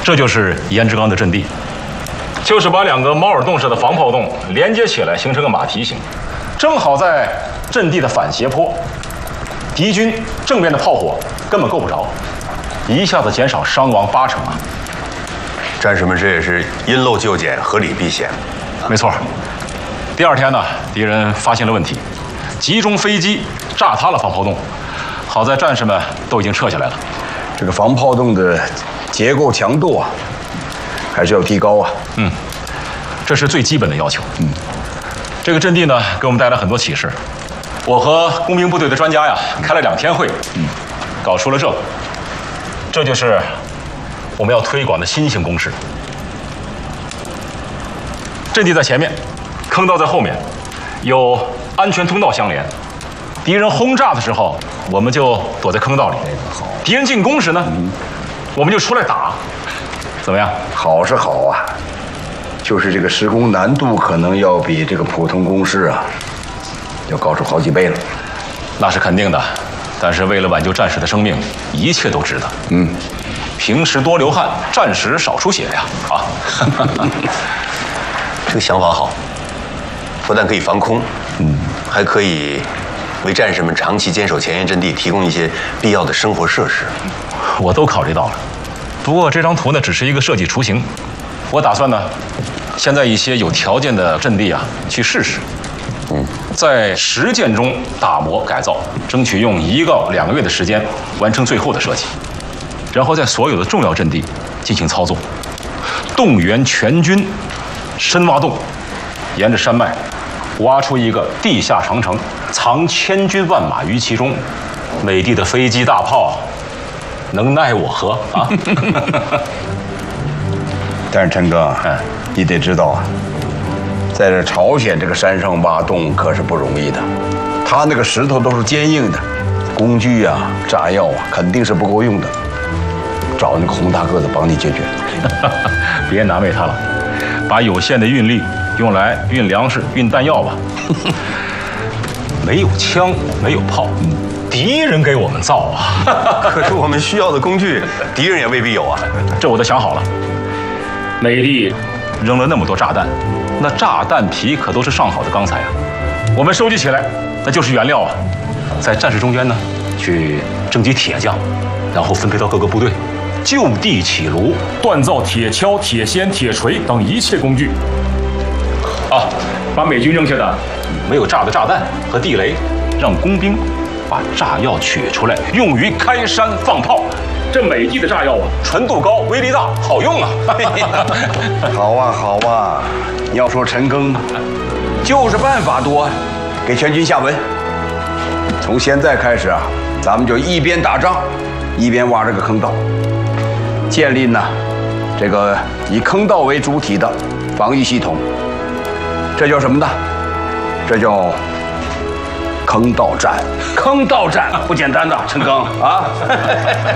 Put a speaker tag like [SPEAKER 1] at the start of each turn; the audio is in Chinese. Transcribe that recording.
[SPEAKER 1] 这就是颜值纲的阵地，就是把两个猫耳洞式的防炮洞连接起来，形成个马蹄形，正好在阵地的反斜坡，敌军正面的炮火根本够不着，一下子减少伤亡80%啊！
[SPEAKER 2] 战士们，这也是因漏就简，合理避险。
[SPEAKER 1] 没错。第二天呢，敌人发现了问题，集中飞机炸塌了防炮洞，好在战士们都已经撤下来了。
[SPEAKER 3] 这个防炮洞的结构强度啊，还是要提高啊。
[SPEAKER 1] 这是最基本的要求。这个阵地呢，给我们带来很多启示。我和工兵部队的专家呀，开了2天会，搞出了这就是我们要推广的新型攻势。阵地在前面，坑道在后面，有安全通道相连。敌人轰炸的时候，我们就躲在坑道里；敌人进攻时呢，我们就出来打。怎么样？
[SPEAKER 3] 好是好啊，就是这个施工难度可能要比这个普通工事啊，要高出好几倍了。
[SPEAKER 1] 那是肯定的，但是为了挽救战士的生命，一切都值得。平时多流汗，战时少出血呀！啊，
[SPEAKER 2] 这个想法好，不但可以防空，还可以为战士们长期坚守前沿阵地提供一些必要的生活设施。
[SPEAKER 1] 我都考虑到了。不过这张图呢，只是一个设计雏形。我打算呢，先在一些有条件的阵地啊去试试。在实践中打磨改造，争取用1到2个月的时间完成最后的设计，然后在所有的重要阵地进行操作，动员全军深挖洞，沿着山脉挖出一个地下长城，藏千军万马于其中。美帝的飞机大炮能奈我何啊？
[SPEAKER 3] 但是陈哥，你得知道啊，在这朝鲜这个山上挖洞可是不容易的，他那个石头都是坚硬的，工具啊、炸药啊肯定是不够用的，找那个洪大个子帮你解决。
[SPEAKER 1] 别难为他了，把有限的运力用来运粮食、运弹药吧。没有枪，没有炮，敌人给我们造啊。
[SPEAKER 2] 可是我们需要的工具，敌人也未必有啊。
[SPEAKER 1] 这我都想好了。美帝扔了那么多炸弹，那炸弹皮可都是上好的钢材啊，我们收集起来，那就是原料啊。在战士中间呢，去征集铁匠，然后分配到各个部队，就地起炉，锻造铁锹、铁锨、铁锤等一切工具。把美军扔下的没有炸的炸弹和地雷，让工兵把炸药取出来，用于开山放炮。这美帝的炸药啊，纯度高，威力大，好用啊！
[SPEAKER 3] 好啊，好啊，你要说陈赓，就是办法多，给全军下文。从现在开始啊，咱们就一边打仗，一边挖这个坑道，建立呢这个以坑道为主体的防御系统。这叫什么呢？这叫坑道战。坑道战不简单的，陈赓啊！